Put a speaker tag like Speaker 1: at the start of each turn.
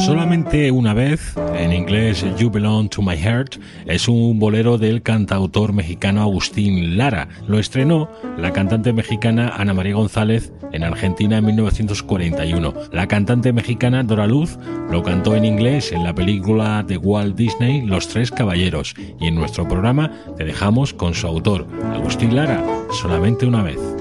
Speaker 1: Solamente una vez, en inglés You Belong to My Heart, es un bolero del cantautor mexicano Agustín Lara. Lo estrenó la cantante mexicana Ana María González en Argentina en 1941. La cantante mexicana Dora Luz lo cantó en inglés en la película de Walt Disney Los Tres Caballeros, y en nuestro programa te dejamos con su autor, Agustín Lara, Solamente una vez.